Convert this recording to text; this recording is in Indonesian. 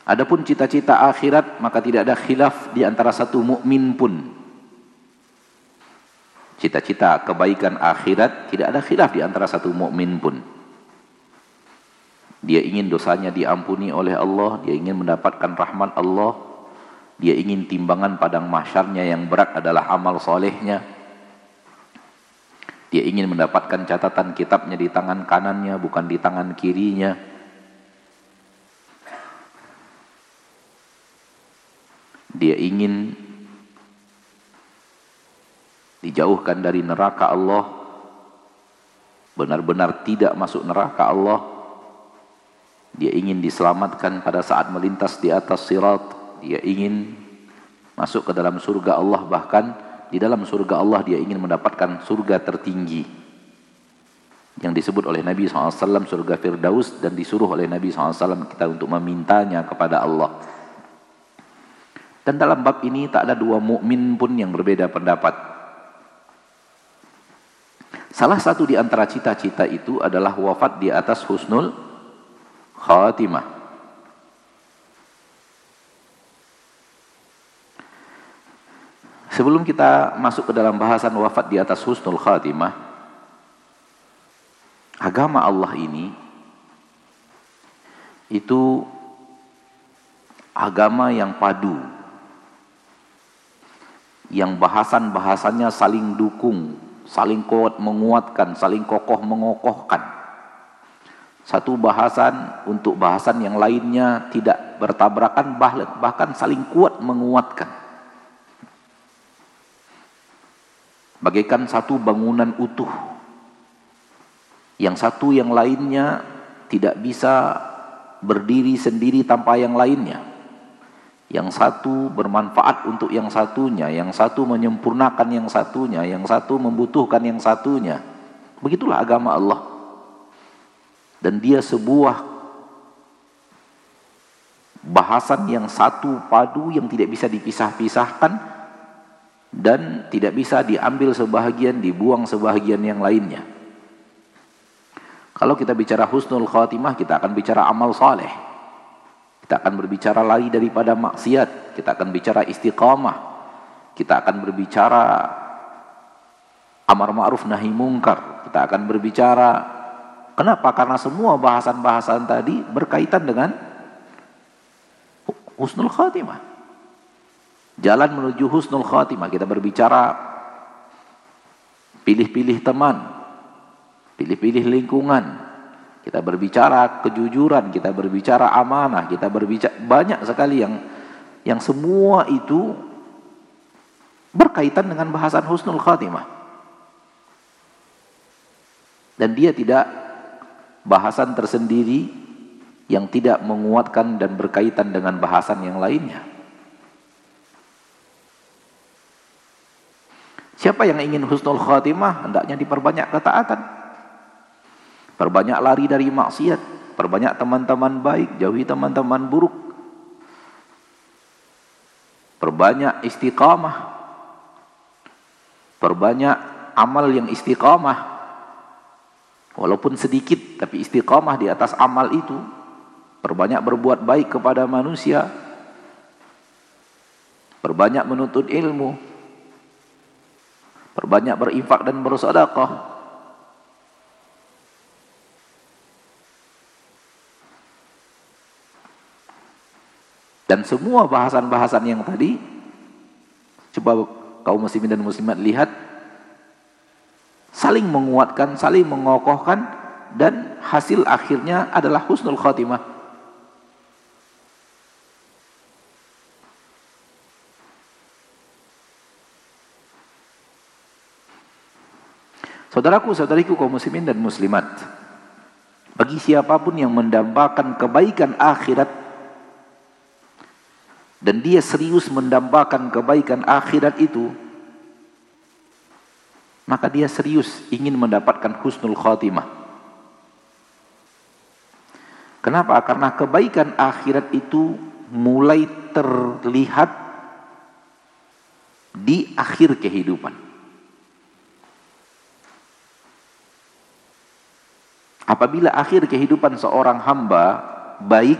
Adapun cita-cita akhirat, maka tidak ada khilaf di antara satu mukmin pun. Cita-cita kebaikan akhirat tidak ada khilaf di antara satu mukmin pun. Dia ingin dosanya diampuni oleh Allah, dia ingin mendapatkan rahmat Allah, dia ingin timbangan padang mahsyarnya yang berat adalah amal solehnya. Dia ingin mendapatkan catatan kitabnya di tangan kanannya, bukan di tangan kirinya. Dia ingin dijauhkan dari neraka Allah, benar-benar tidak masuk neraka Allah. Dia ingin diselamatkan pada saat melintas di atas sirat. Dia ingin masuk ke dalam surga Allah, bahkan di dalam surga Allah dia ingin mendapatkan surga tertinggi yang disebut oleh Nabi SAW surga Firdaus, dan disuruh oleh Nabi SAW kita untuk memintanya kepada Allah. Dan dalam bab ini tak ada dua mukmin pun yang berbeda pendapat. Salah satu di antara cita-cita itu adalah wafat di atas husnul khatimah. Sebelum kita masuk ke dalam bahasan wafat di atas husnul khatimah, agama Allah ini itu agama yang padu, yang bahasan-bahasannya saling dukung, saling kuat menguatkan, saling kokoh mengokohkan. Satu bahasan untuk bahasan yang lainnya tidak bertabrakan, bahkan saling kuat menguatkan. Bagaikan satu bangunan utuh, yang satu yang lainnya tidak bisa berdiri sendiri tanpa yang lainnya. Yang satu bermanfaat untuk yang satunya, yang satu menyempurnakan yang satunya, yang satu membutuhkan yang satunya. Begitulah agama Allah. Dan dia sebuah bahasan yang satu padu, yang tidak bisa dipisah-pisahkan, dan tidak bisa diambil sebahagian, dibuang sebahagian yang lainnya. Kalau kita bicara husnul khatimah, kita akan bicara amal saleh. Kita akan berbicara lari daripada maksiat. Kita akan bicara istiqamah. Kita akan berbicara amar ma'ruf nahi mungkar. Kita akan berbicara, kenapa? Karena semua bahasan-bahasan tadi berkaitan dengan husnul khatimah. Jalan menuju husnul khatimah. Kita berbicara pilih-pilih teman, pilih-pilih lingkungan. Kita berbicara kejujuran, kita berbicara amanah, kita berbicara banyak sekali yang semua itu berkaitan dengan bahasan husnul khatimah. Dan dia tidak bahasan tersendiri yang tidak menguatkan dan berkaitan dengan bahasan yang lainnya. Siapa yang ingin husnul khatimah, hendaknya diperbanyak ketaatan. Perbanyak lari dari maksiat, perbanyak teman-teman baik, jauhi teman-teman buruk. Perbanyak istiqamah. Perbanyak amal yang istiqamah. Walaupun sedikit, tapi istiqamah di atas amal itu. Perbanyak berbuat baik kepada manusia. Perbanyak menuntut ilmu. Perbanyak berinfak dan bersedekah. Dan semua bahasan-bahasan yang tadi, coba kaum muslimin dan muslimat lihat, saling menguatkan, saling mengokohkan, dan hasil akhirnya adalah husnul khatimah. Saudaraku, saudariku kaum muslimin dan muslimat, bagi siapapun yang mendambakan kebaikan akhirat dan dia serius mendambakan kebaikan akhirat itu, maka dia serius ingin mendapatkan husnul khatimah. Kenapa? Karena kebaikan akhirat itu mulai terlihat di akhir kehidupan. Apabila akhir kehidupan seorang hamba baik,